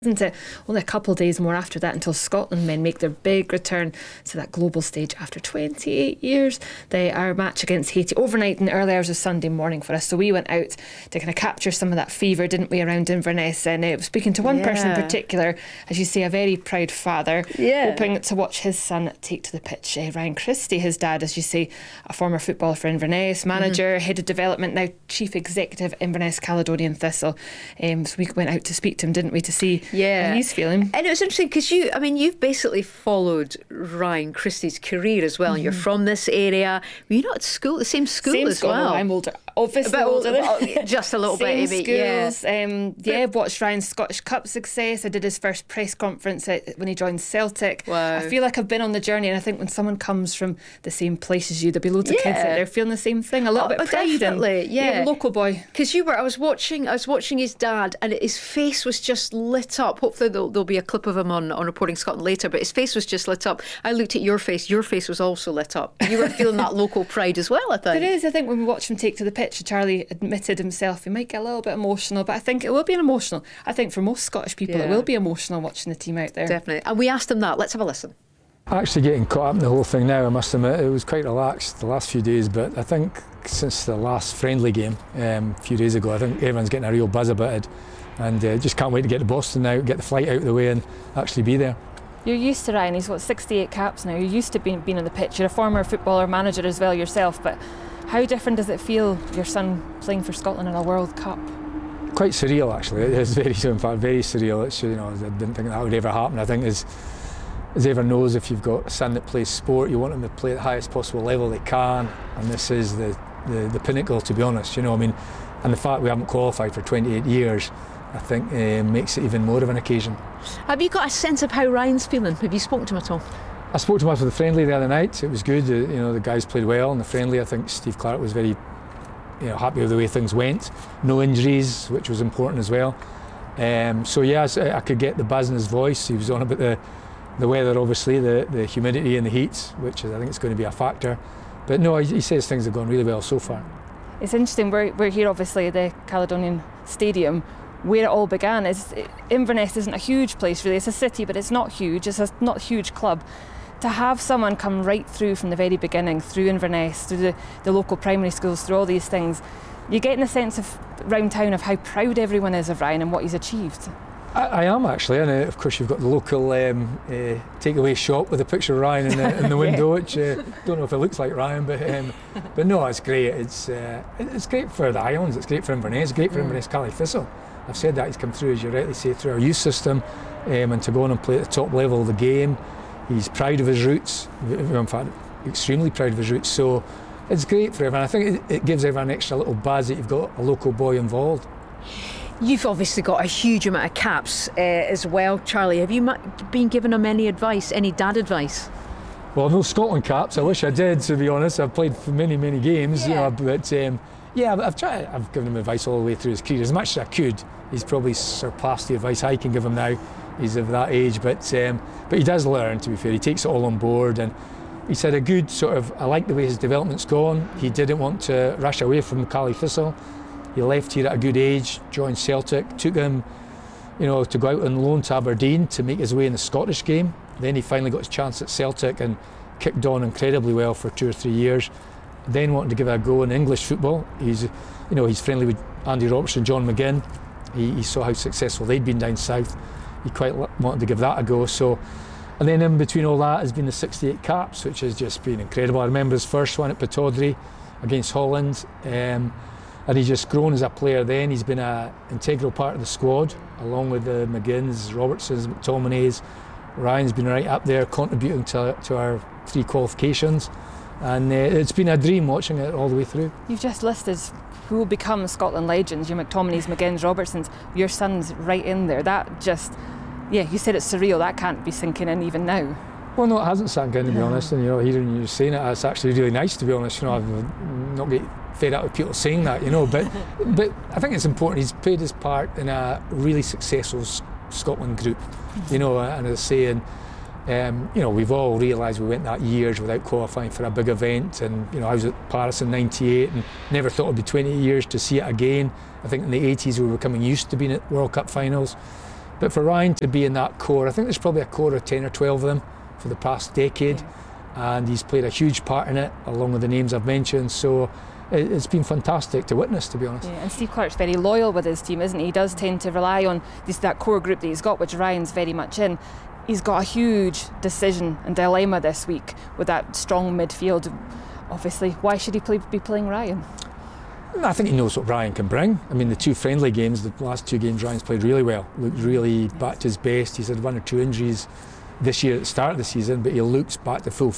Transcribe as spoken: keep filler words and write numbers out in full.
Isn't it? Only a couple of days more after that until Scotland men make their big return to that global stage after twenty-eight years. They our match against Haiti overnight in the early hours of Sunday morning for us. So we went out to kind of capture some of that fever, didn't we, around Inverness? And uh, speaking to one yeah. person in particular, as you say, a very proud father, yeah. hoping to watch his son take to the pitch. Uh, Ryan Christie, his dad, as you say, a former footballer for Inverness, manager, mm-hmm. head of development, now chief executive Inverness Caledonian Thistle. Um, so we went out to speak to him, didn't we, to see yeah. how he's feeling. And it was interesting because you, I mean, you've basically followed Ryan Christie's career as well. Mm-hmm. You're from this area. Were you not at school, the same school same as school, well? No, I'm older. Obviously a older. older just a little same bit. Maybe, schools. Yeah, um, yeah. Watched Ryan's Scottish Cup success. I did his first press conference at, when he joined Celtic. Wow. I feel like I've been on the journey, and I think when someone comes from the same place as you, there'll be loads yeah. of kids out there feeling the same thing. A little oh, bit of oh, pride. Definitely, and, yeah. yeah, local boy. Because you were, I was watching, I was watching his dad, and his face was just lit up. Hopefully there'll, there'll be a clip of him on, on Reporting Scotland later, but his face was just lit up. I looked at your face, your face was also lit up. You were feeling that local pride as well, I think. There is, I think when we watched him take to the pitch, Charlie admitted himself he might get a little bit emotional, but I think it will be an emotional. I think for most Scottish people yeah. it will be emotional watching the team out there. Definitely. And we asked him that. Let's have a listen. Actually getting caught up in the whole thing now, I must admit, it was quite relaxed the last few days, but I think since the last friendly game um, a few days ago, I think everyone's getting a real buzz about it, and uh, just can't wait to get to Boston now, get the flight out of the way and actually be there. You're used to Ryan, he's got sixty-eight caps now, you're used to being, being on the pitch, you're a former footballer, manager as well yourself, but how different does it feel, your son playing for Scotland in a World Cup? Quite surreal, actually. It is very, in fact, very surreal. It's, you know, I didn't think that would ever happen. I think as as everyone knows, if you've got a son that plays sport, you want them to play at the highest possible level they can, and this is the, the, the pinnacle, to be honest. You know, I mean, and the fact we haven't qualified for twenty-eight years, I think, uh, makes it even more of an occasion. Have you got a sense of how Ryan's feeling? Have you spoken to him at all? I spoke to him after the friendly the other night. It was good. Uh, you know, the guys played well in the friendly. I think Steve Clarke was very, you know, happy with the way things went. No injuries, which was important as well. Um, so yeah, I, I could get the buzz in his voice. He was on about the the weather, obviously, the the humidity and the heat, which is, I think it's going to be a factor. But no, he, he says things have gone really well so far. It's interesting. We're we're here, obviously, at the Caledonian Stadium, where it all began. Is Inverness isn't a huge place really. It's a city, but it's not huge. It's a, not a huge club. To have someone come right through from the very beginning, through Inverness, through the, the local primary schools, through all these things, you're getting a sense of round town of how proud everyone is of Ryan and what he's achieved. I, I am actually, and uh, of course you've got the local um, uh, takeaway shop with a picture of Ryan in the, in the window, yeah. which uh, don't know if it looks like Ryan, but um, but no, it's great. It's uh, it's great for the Islands. It's great for Inverness. It's great for mm. Inverness Caley Thistle. I've said that he's come through, as you rightly say, through our youth system, um, and to go on and play at the top level of the game. He's proud of his roots, in fact, extremely proud of his roots, so it's great for everyone. I think it, it gives everyone an extra little buzz that you've got a local boy involved. You've obviously got a huge amount of caps uh, as well, Charlie. Have you been given him any advice, any dad advice? Well, no Scotland caps, I wish I did, to be honest. I've played for many, many games, yeah. you know, but um, yeah, I've tried, I've given him advice all the way through his career, as much as I could. He's probably surpassed the advice I can give him now. He's of that age, but um, but he does learn, to be fair. He takes it all on board, and he's had a good sort of, I like the way his development's gone. He didn't want to rush away from Caley Thistle. He left here at a good age, joined Celtic, took him, you know, to go out on loan to Aberdeen to make his way in the Scottish game. Then he finally got his chance at Celtic and kicked on incredibly well for two or three years. Then wanted to give it a go in English football. He's, you know, he's friendly with Andy Robertson and John McGinn. He, he saw how successful they'd been down south. He quite wanted to give that a go. So, and then in between all that has been the sixty-eight caps, which has just been incredible. I remember his first one at Pittodrie against Holland, um, and he's just grown as a player. Then he's been an integral part of the squad, along with the McGinns, Robertsons, McTominays. Ryan's been right up there, contributing to to our three qualifications, and uh, it's been a dream watching it all the way through. You've just listed who will become Scotland legends, your McTominays, McGinns, Robertsons. Your son's right in there. That just, yeah, you said it's surreal. That can't be sinking in even now. Well, no, it hasn't sunk in, to be no. honest. And you know, hearing you saying it, it's actually really nice, to be honest. You know, I've not get fed up with people saying that, you know. But but I think it's important. He's played his part in a really successful Scotland group, you know. And as I say, and Um, you know, we've all realised we went that years without qualifying for a big event, and you know, I was at Paris in ninety-eight and never thought it'd be twenty years to see it again. I think in the eighties we were becoming used to being at World Cup finals. But for Ryan to be in that core, I think there's probably a core of ten or twelve of them for the past decade, yeah. and he's played a huge part in it, along with the names I've mentioned. So it, it's been fantastic to witness, to be honest. Yeah, and Steve Clarke's very loyal with his team, isn't he? He does tend to rely on this, that core group that he's got, which Ryan's very much in. He's got a huge decision and dilemma this week with that strong midfield. Obviously, why should he play, be playing Ryan? I think he knows what Ryan can bring. I mean, the two friendly games, the last two games, Ryan's played really well. Looked really back to his best. He's had one or two injuries this year at the start of the season, but he looks back to full